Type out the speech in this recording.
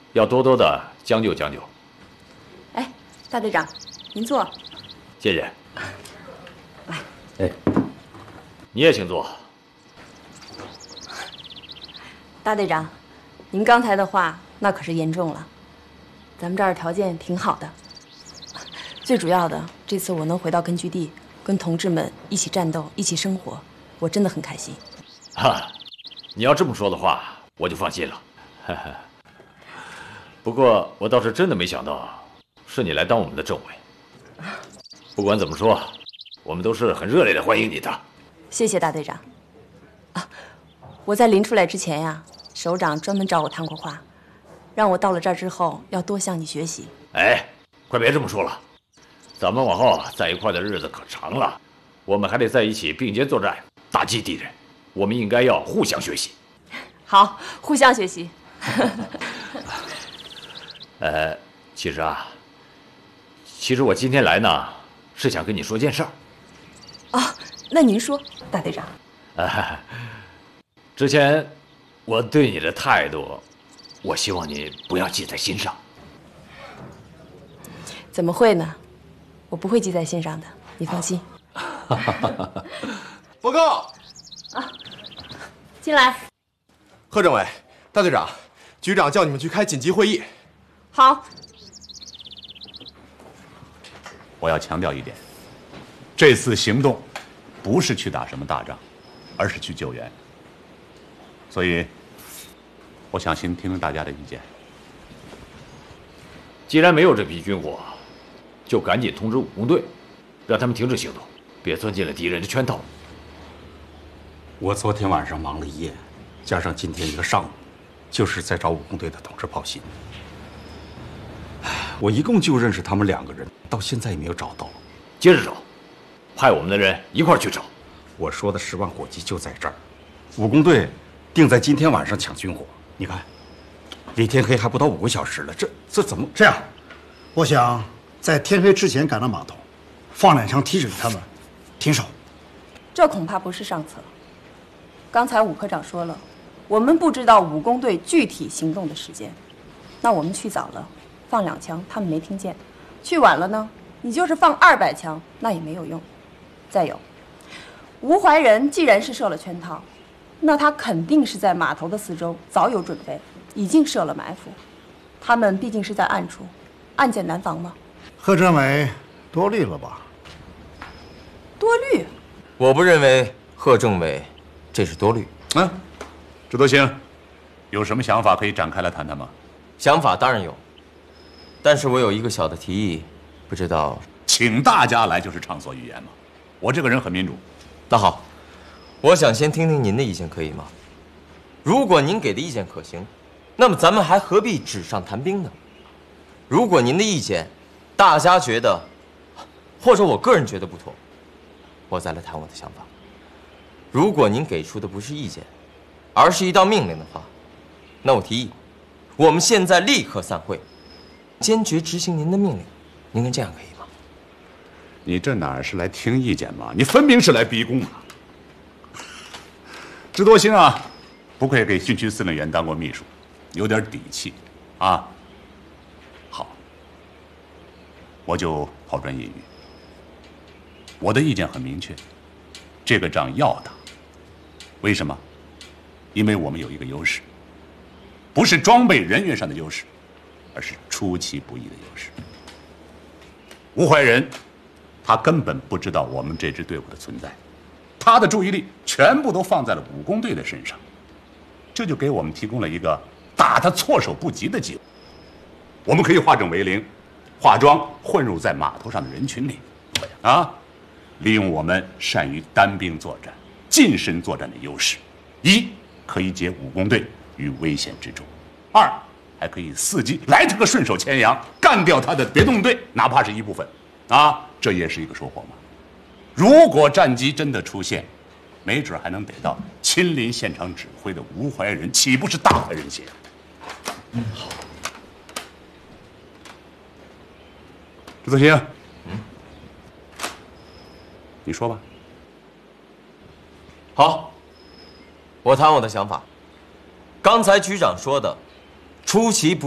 要多多的将就将就。 哎，大队长，您坐。 谢谢。 来， 哎，你也请坐。 大队长，您刚才的话那可是严重了。咱们这儿条件挺好的，最主要的，这次我能回到根据地，跟同志们一起战斗，一起生活，我真的很开心。 哈，你要这么说的话，我就放心了。哈哈。不过我倒是真的没想到，是你来当我们的政委。不管怎么说，我们都是很热烈的欢迎你的。 谢谢大队长。啊，我在临出来之前呀，首长专门找我谈过话，让我到了这儿之后要多向你学习。 哎，快别这么说了，咱们往后在一块的日子可长了，我们还得在一起并肩作战，打击敌人。我们应该要互相学习。 好，互相学习。 其实我今天来呢，是想跟你说件事儿。 哦，那您说，大队长。 之前我对你的态度，我希望你不要记在心上。 怎么会呢？我不会记在心上的，你放心。 报告。 啊，进来。 贺政委、大队长、局长叫你们去开紧急会议。 好。 我要强调一点，这次行动不是去打什么大仗，而是去救援。所以，我想先听听大家的意见。 既然没有这批军火，就赶紧通知武工队，让他们停止行动，别钻进了敌人的圈套。 我昨天晚上忙了一夜，加上今天一个上午，就是在找武工队的同志报信。我一共就认识他们2个人，到现在也没有找到。 接着找，派我们的人一块儿去找。 我说的10万火急就在这儿，武工队定在今天晚上抢军火。你看，离天黑还不到5个小时了，这怎么这样？我想在天黑之前赶到码头，放2枪提醒他们停手。 这恐怕不是上策。刚才武科长说了，我们不知道武工队具体行动的时间。那我们去早了，放2枪，他们没听见；去晚了呢，你就是放200枪，那也没有用。再有，吴怀仁既然是设了圈套，那他肯定是在码头的四周早有准备，已经设了埋伏。他们毕竟是在暗处，暗箭难防嘛。 贺政委多虑了吧？ 多虑？ 我不认为贺政委这是多虑。 智多星，有什么想法可以展开来谈谈吗？ 想法当然有，但是我有一个小的提议，不知道。 请大家来就是畅所欲言嘛。我这个人很民主。 那好，我想先听听您的意见，可以吗？如果您给的意见可行，那么咱们还何必纸上谈兵呢？如果您的意见，大家觉得，或者我个人觉得不妥，我再来谈我的想法。如果您给出的不是意见，而是一道命令的话，那我提议，我们现在立刻散会，坚决执行您的命令。您看这样可以吗？ 你这哪是来听意见嘛？你分明是来逼宫啊！智多星啊，不愧给军区司令员当过秘书，有点底气啊。好，我就抛砖引玉。我的意见很明确，这个仗要打。为什么？因为我们有一个优势，不是装备人员上的优势，而是出其不意的优势。吴怀仁，他根本不知道我们这支队伍的存在，他的注意力全部都放在了武工队的身上，这就给我们提供了一个打他措手不及的机会。我们可以化整为零，化妆混入在码头上的人群里，利用我们善于单兵作战、近身作战的优势，一可以解武工队于危险之中，二还可以伺机来这个顺手牵羊，干掉他的别动队，哪怕是一部分，这也是一个收获嘛。如果战机真的出现，没准还能逮到亲临现场指挥的吴怀仁，岂不是大快人心？好。智多星，你说吧。 好，我谈我的想法。刚才局长说的，出其不